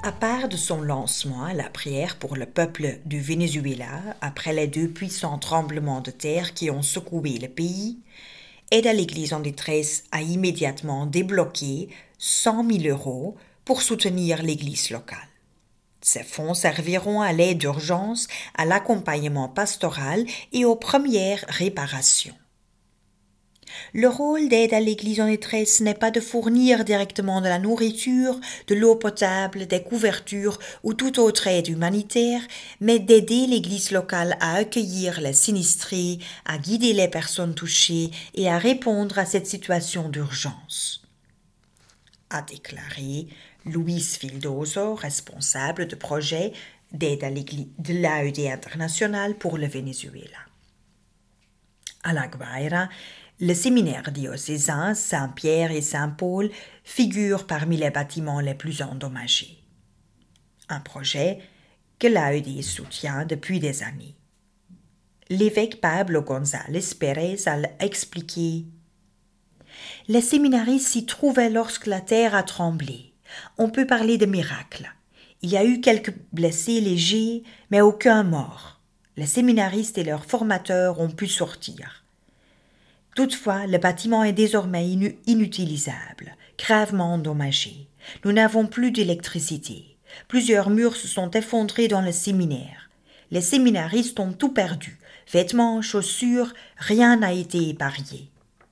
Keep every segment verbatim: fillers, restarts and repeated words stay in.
À part de son lancement à la prière pour le peuple du Venezuela après les deux puissants tremblements de terre qui ont secoué le pays, Aide à l'Église en détresse a immédiatement débloqué cent mille euros pour soutenir l'Église locale. Ces fonds serviront à l'aide d'urgence, à l'accompagnement pastoral et aux premières réparations. Le rôle d'aide à l'Église en détresse n'est pas de fournir directement de la nourriture, de l'eau potable, des couvertures ou toute autre aide humanitaire, mais d'aider l'Église locale à accueillir les sinistrés, à guider les personnes touchées et à répondre à cette situation d'urgence, a déclaré Luis Fildoso, responsable de projet d'aide à l'Église de l'A E D international pour le Venezuela. À La Guaira, le séminaire diocésain Saint-Pierre et Saint-Paul figure parmi les bâtiments les plus endommagés. Un projet que l'A E D soutient depuis des années. L'évêque Pablo González Pérez a expliqué « Les séminaristes s'y trouvaient lorsque la terre a tremblé. On peut parler de miracle. Il y a eu quelques blessés légers, mais aucun mort. Les séminaristes et leurs formateurs ont pu sortir. Toutefois, le bâtiment est désormais inutilisable, gravement endommagé. Nous n'avons plus d'électricité. Plusieurs murs se sont effondrés dans le séminaire. Les séminaristes ont tout perdu. Vêtements, chaussures, rien n'a été épargné. »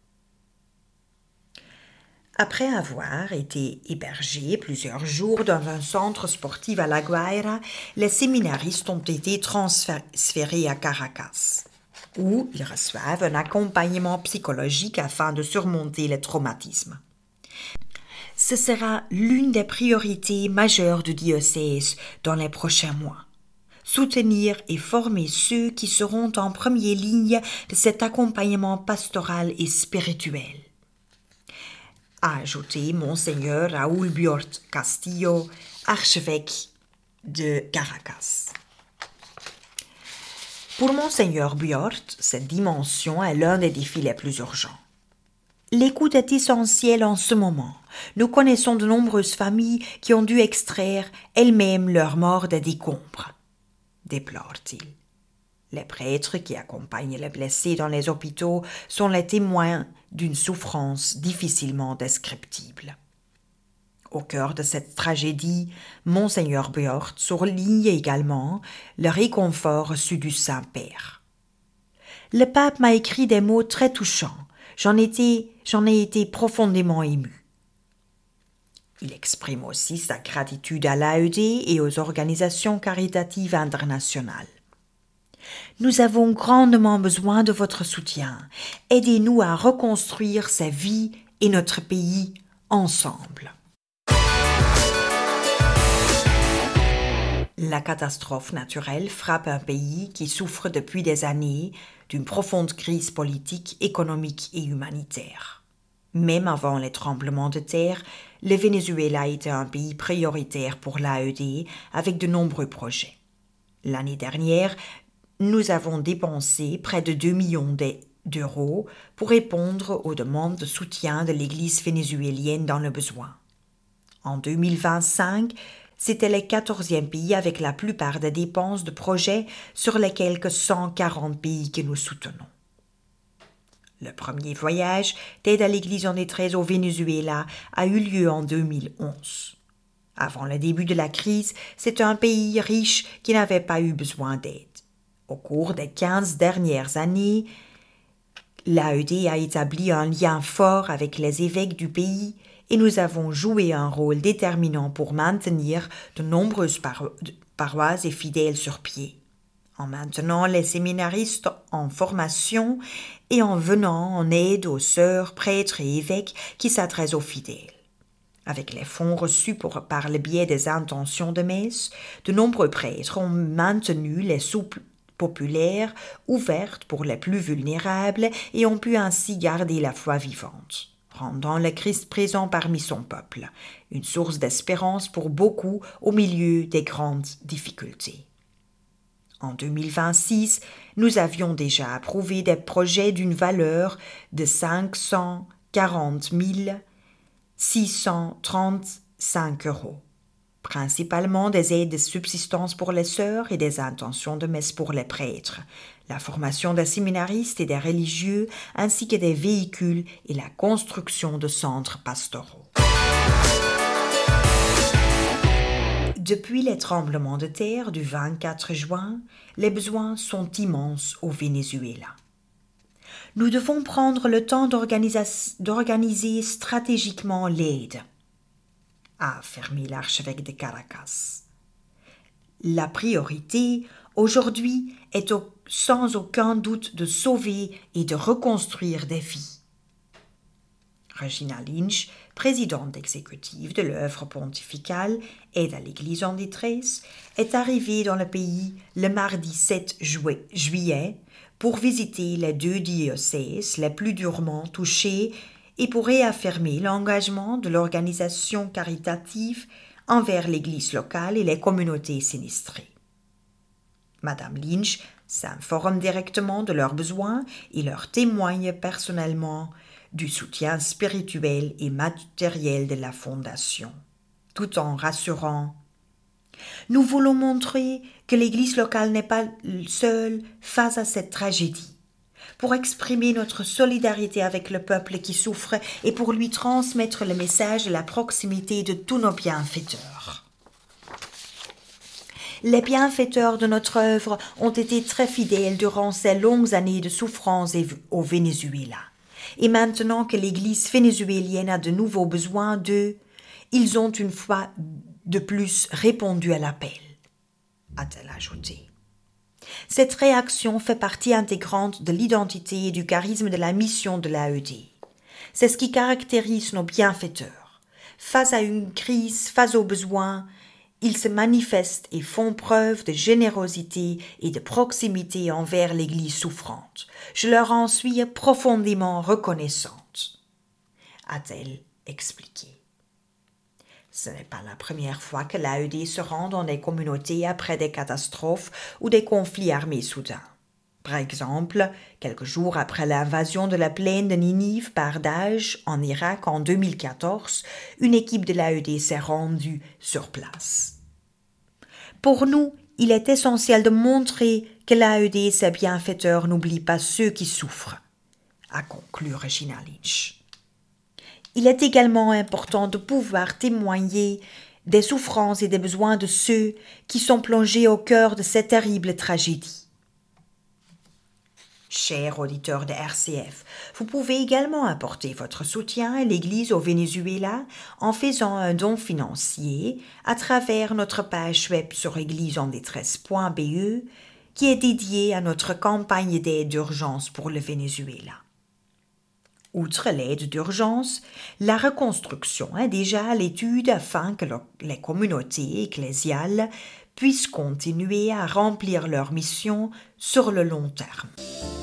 Après avoir été hébergés plusieurs jours dans un centre sportif à La Guaira, les séminaristes ont été transférés à Caracas, où ils reçoivent un accompagnement psychologique afin de surmonter le traumatisme. Ce sera l'une des priorités majeures du diocèse dans les prochains mois. Soutenir et former ceux qui seront en première ligne de cet accompagnement pastoral et spirituel, a ajouté Monseigneur Raúl Biort Castillo, archevêque de Caracas. Pour Monseigneur Biort, cette dimension est l'un des défis les plus urgents. L'écoute est essentielle en ce moment. Nous connaissons de nombreuses familles qui ont dû extraire elles-mêmes leurs morts des décombres, déplore-t-il. Les prêtres qui accompagnent les blessés dans les hôpitaux sont les témoins d'une souffrance difficilement descriptible. Au cœur de cette tragédie, Monseigneur Biort souligne également le réconfort reçu du Saint-Père. Le pape m'a écrit des mots très touchants. J'en étais, j'en ai été profondément ému. Il exprime aussi sa gratitude à l'A E D et aux organisations caritatives internationales. Nous avons grandement besoin de votre soutien. Aidez-nous à reconstruire sa vie et notre pays ensemble. La catastrophe naturelle frappe un pays qui souffre depuis des années d'une profonde crise politique, économique et humanitaire. Même avant les tremblements de terre, le Venezuela était un pays prioritaire pour l'A E D avec de nombreux projets. L'année dernière, nous avons dépensé près de deux millions d'euros pour répondre aux demandes de soutien de l'Église vénézuélienne dans le besoin. En deux mille vingt-cinq, c'était le quatorzième pays avec la plupart des dépenses de projets sur les quelques cent quarante pays que nous soutenons. Le premier voyage d'aide à l'Église en détresse au Venezuela a eu lieu en deux mille onze. Avant le début de la crise, c'était un pays riche qui n'avait pas eu besoin d'aide. Au cours des quinze dernières années, l'A E D a établi un lien fort avec les évêques du pays et nous avons joué un rôle déterminant pour maintenir de nombreuses paro- paroisses et fidèles sur pied, en maintenant les séminaristes en formation et en venant en aide aux sœurs, prêtres et évêques qui s'adressent aux fidèles. Avec les fonds reçus pour, par le biais des intentions de messe, de nombreux prêtres ont maintenu les souples populaires, ouvertes pour les plus vulnérables et ont pu ainsi garder la foi vivante, rendant le Christ présent parmi son peuple, une source d'espérance pour beaucoup au milieu des grandes difficultés. En deux mille vingt-six, nous avions déjà approuvé des projets d'une valeur de cinq cent quarante mille six cent trente-cinq euros. principalement des aides de subsistance pour les sœurs et des intentions de messe pour les prêtres, la formation des séminaristes et des religieux, ainsi que des véhicules et la construction de centres pastoraux. Depuis les tremblements de terre du vingt-quatre juin, les besoins sont immenses au Venezuela. Nous devons prendre le temps d'organiser stratégiquement l'aide, a affirmé l'archevêque de Caracas. La priorité, aujourd'hui, est au, sans aucun doute de sauver et de reconstruire des vies. Regina Lynch, présidente exécutive de l'œuvre pontificale Aide à l'Église en détresse, est arrivée dans le pays le mardi sept juillet pour visiter les deux diocèses les plus durement touchés et pour réaffirmer l'engagement de l'organisation caritative envers l'Église locale et les communautés sinistrées. Madame Lynch s'informe directement de leurs besoins et leur témoigne personnellement du soutien spirituel et matériel de la Fondation, tout en rassurant « Nous voulons montrer que l'Église locale n'est pas seule face à cette tragédie, pour exprimer notre solidarité avec le peuple qui souffre et pour lui transmettre le message de la proximité de tous nos bienfaiteurs. » Les bienfaiteurs de notre œuvre ont été très fidèles durant ces longues années de souffrance au Venezuela. Et maintenant que l'Église vénézuélienne a de nouveaux besoins d'eux, ils ont une fois de plus répondu à l'appel, a-t-elle ajouté. Cette réaction fait partie intégrante de l'identité et du charisme de la mission de l'A E D. C'est ce qui caractérise nos bienfaiteurs. Face à une crise, face aux besoins, ils se manifestent et font preuve de générosité et de proximité envers l'Église souffrante. Je leur en suis profondément reconnaissante, a-t-elle expliqué. Ce n'est pas la première fois que l'A E D se rend dans des communautés après des catastrophes ou des conflits armés soudains. Par exemple, quelques jours après l'invasion de la plaine de Ninive par Daesh en Irak en deux mille quatorze, une équipe de l'A E D s'est rendue sur place. Pour nous, il est essentiel de montrer que l'A E D et ses bienfaiteurs n'oublient pas ceux qui souffrent, a conclu Regina Lynch. Il est également important de pouvoir témoigner des souffrances et des besoins de ceux qui sont plongés au cœur de cette terrible tragédie. Chers auditeurs de R C F, vous pouvez également apporter votre soutien à l'Église au Venezuela en faisant un don financier à travers notre page web sur église en détresse point b e qui est dédiée à notre campagne d'aide d'urgence pour le Venezuela. Outre l'aide d'urgence, la reconstruction est déjà à l'étude afin que les communautés ecclésiales puissent continuer à remplir leur mission sur le long terme.